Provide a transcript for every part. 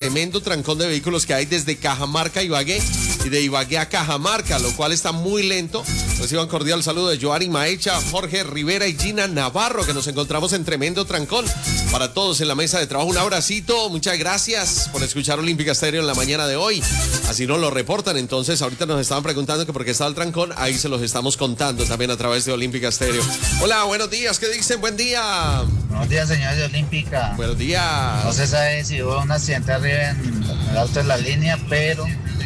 tremendo trancón de vehículos que hay desde Cajamarca a Ibagué y de Ibagué a Cajamarca, lo cual está muy lento. Reciban cordial saludo de Joari Maecha, Jorge Rivera y Gina Navarro, que nos encontramos en tremendo trancón. Para todos en la mesa de trabajo, un abracito, muchas gracias por escuchar Olímpica Estéreo en la mañana de hoy. Así nos lo reportan, entonces ahorita nos estaban preguntando que por qué está el trancón, ahí se los estamos contando también a través de Olímpica Estéreo. Hola, buenos días, ¿qué dicen? Buen día. Buenos días, señores de Olímpica. Buenos días. No se sabe si hubo un accidente arriba en el auto de la línea, pero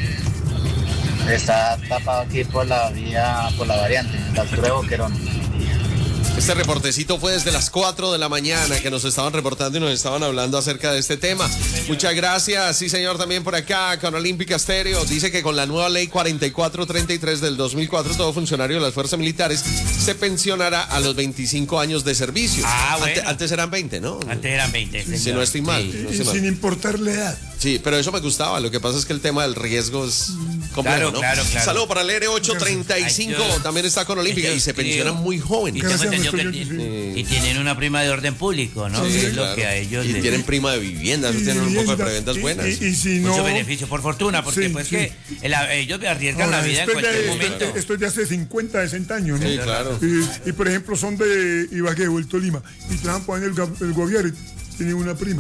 está tapado aquí por la vía, por la variante, la altura de Boquerón. Este reportecito fue desde las 4 de la mañana que nos estaban reportando y nos estaban hablando acerca de este tema. Muchas gracias. Sí, señor, también por acá con Olímpica Estéreo. Dice que con la nueva ley 4433 del 2004, todo funcionario de las fuerzas militares se pensionará a los 25 años de servicio. Bueno. Antes eran 20, ¿no? Antes eran 20, señor. Si no estoy mal. Sí. No estoy mal. Sin importar la edad. Sí, pero eso me gustaba. Lo que pasa es que el tema del riesgo es complejo, ¿no? Claro. Saludo para el R835. También está con Olímpica y se pensionan muy jóvenes. Y tengo entendido que y tienen una prima de orden público, ¿no? Sí, Que es claro. lo que a ellos y tienen prima de vivienda, tienen un poco de preventas buenas. Y si no, mucho beneficio, por fortuna, porque que ellos arriesgan la vida en cualquier momento. Esto es de hace 50, 60 años, ¿no? Sí, claro. Y por ejemplo, son de Ibagué o el Tolima y trabajan en el gobierno y tienen una prima.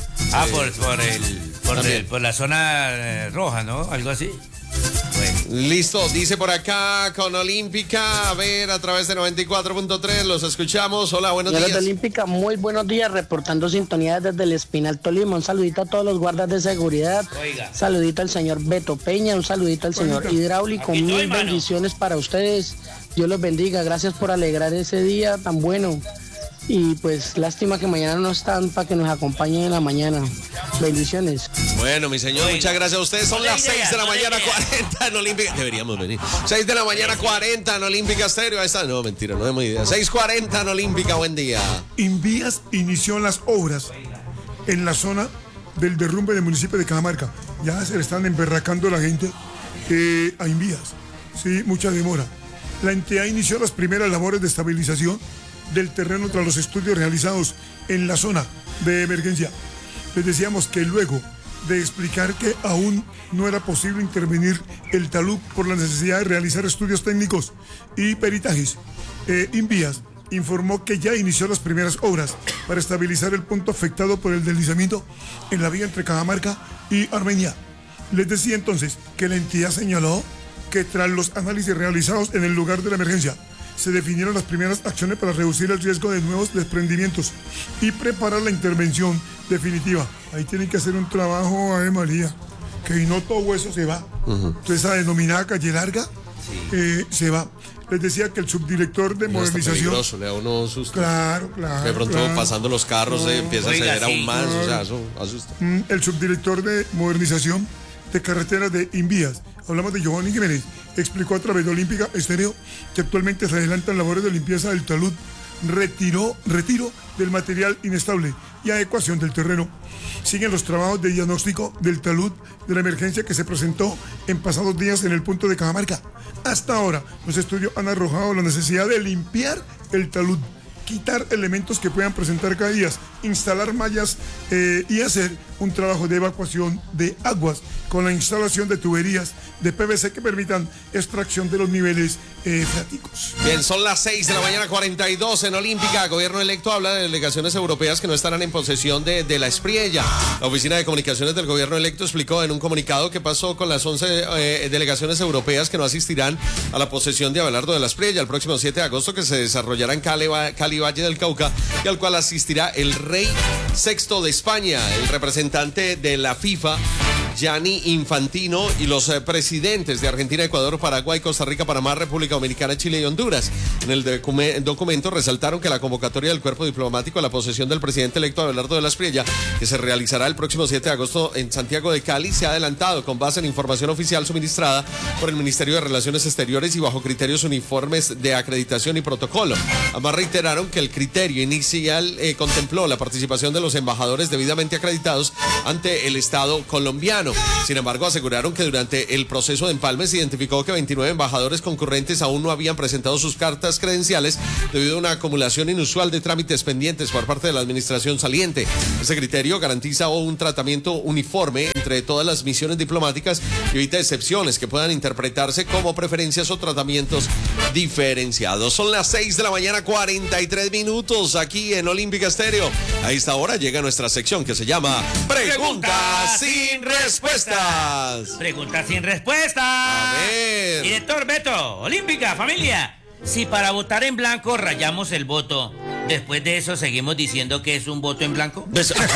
Por la zona roja, ¿no? Algo así. Bueno. Listo, dice por acá con Olímpica, a ver, a través de 94.3, los escuchamos. Hola, buenos días. De Olímpica, muy buenos días, reportando sintonía desde el Espinal Tolima. Un saludito a todos los guardas de seguridad. Oiga. Saludito al señor Beto Peña, un saludito al señor Hidráulico. Mil bendiciones para ustedes. Dios los bendiga. Gracias por alegrar ese día tan bueno. Y pues lástima que mañana no están para que nos acompañen en la mañana. Bendiciones. Bueno, mi señor, muchas gracias a ustedes. Son las 6 de la mañana 40 en Olímpica. Deberíamos venir. 6 de la mañana 40 en Olímpica Estéreo. Ahí está. No, mentira, no tenemos idea. 6:40 en Olímpica, buen día. Invías inició las obras en la zona del derrumbe del municipio de Cajamarca. Ya se le están emberracando la gente a Invías. Sí, mucha demora. La entidad inició las primeras labores de estabilización del terreno tras los estudios realizados en la zona de emergencia. Les decíamos que luego de explicar que aún no era posible intervenir el talud por la necesidad de realizar estudios técnicos y peritajes, Invías informó que ya inició las primeras obras para estabilizar el punto afectado por el deslizamiento en la vía entre Cajamarca y Armenia. Les decía entonces que la entidad señaló que tras los análisis realizados en el lugar de la emergencia, se definieron las primeras acciones para reducir el riesgo de nuevos desprendimientos y preparar la intervención definitiva. Ahí tienen que hacer un trabajo, Ave María, que no todo hueso se va. Entonces esa denominada calle larga se va. Les decía que el subdirector de modernización... Le da uno susto. Claro. De pronto pasando los carros empieza a ceder aún más, o sea, eso asusta. El subdirector de modernización de carreteras de Invías, hablamos de Giovanni Jiménez, explicó a través de Olímpica Estéreo que actualmente se adelantan labores de limpieza del talud, retiro del material inestable y adecuación del terreno. Siguen los trabajos de diagnóstico del talud de la emergencia que se presentó en pasados días en el punto de Cajamarca. Hasta ahora, los estudios han arrojado la necesidad de limpiar el talud, quitar elementos que puedan presentar caídas, instalar mallas y hacer un trabajo de evacuación de aguas con la instalación de tuberías de PVC que permitan extracción de los niveles freáticos. Bien, son las 6 de la mañana 42 en Olímpica. Gobierno electo habla de delegaciones europeas que no estarán en posesión de la Espriella. La Oficina de Comunicaciones del Gobierno electo explicó en un comunicado qué pasó con las 11 delegaciones europeas que no asistirán a la posesión de Abelardo de la Espriella el próximo 7 de agosto, que se desarrollará en Cali, Valle del Cauca, y al cual asistirá el rey sexto de España, el representante de la FIFA, Gianni Infantino, y los presidentes de Argentina, Ecuador, Paraguay, Costa Rica, Panamá, República Dominicana, Chile y Honduras. En el documento resaltaron que la convocatoria del cuerpo diplomático a la posesión del presidente electo Abelardo de la Espriella, que se realizará el próximo 7 de agosto en Santiago de Cali, se ha adelantado con base en información oficial suministrada por el Ministerio de Relaciones Exteriores y bajo criterios uniformes de acreditación y protocolo. Además, reiteraron que el criterio inicial contempló la participación de los embajadores debidamente acreditados ante el Estado colombiano. Vaticano. Sin embargo, aseguraron que durante el proceso de empalme se identificó que 29 embajadores concurrentes aún no habían presentado sus cartas credenciales debido a una acumulación inusual de trámites pendientes por parte de la administración saliente. Ese criterio garantiza un tratamiento uniforme entre todas las misiones diplomáticas y evita excepciones que puedan interpretarse como preferencias o tratamientos diferenciados. Son las 6 de la mañana, 43 minutos aquí en Olímpica Estéreo. A esta hora llega nuestra sección que se llama Preguntas sin Respuestas. Preguntas sin respuestas. A ver. Director Beto, Olímpica, familia. Si para votar en blanco rayamos el voto, después de eso seguimos diciendo que es un voto en blanco.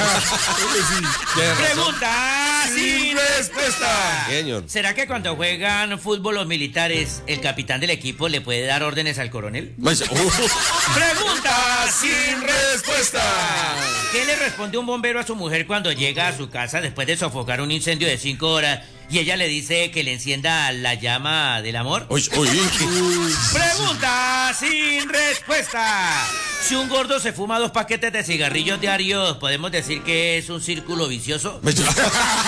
Preguntas sin respuesta. Señor. ¿Será que cuando juegan fútbol los militares, el capitán del equipo le puede dar órdenes al coronel? Preguntas sin respuesta. ¿Qué le responde un bombero a su mujer cuando llega a su casa después de sofocar un incendio de 5 horas y ella le dice que le encienda la llama del amor? Preguntas sin respuesta. Si un gordo se fuma 2 paquetes de cigarrillos diarios, ¿podemos decir que es un círculo vicioso? Preguntas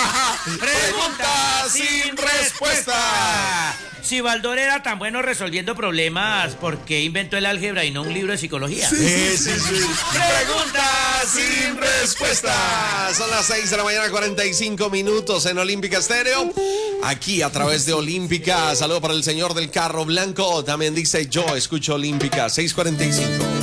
sin respuesta. Si Baldor era tan bueno resolviendo problemas, ¿por qué inventó el álgebra y no un libro de psicología? Sí. Preguntas sin respuesta. Son las 6 de la mañana, 45 minutos en Olímpica Estéreo. Aquí a través de Olímpica. Saludo para el señor del carro blanco. También dice: yo escucho Olímpica. 6:45.